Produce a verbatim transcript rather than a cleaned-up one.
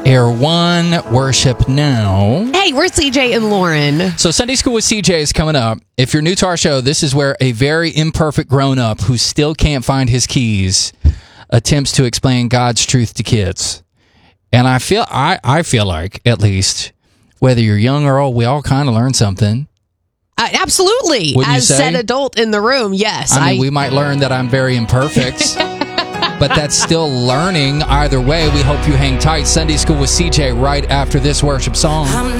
Air One, Worship Now. Hey, we're C J and Lauren. So Sunday School with C J is coming up. If you're new to our show, this is where a very imperfect grown-up who still can't find his keys attempts to explain God's truth to kids. And I feel I, I feel like, at least, whether you're young or old, we all kind of learn something. Uh, absolutely. Wouldn't you As say? said adult in the room, yes. I mean, I, we might learn that I'm very imperfect. But that's still learning either way. We hope you hang tight. Sunday School with C J right after this worship song.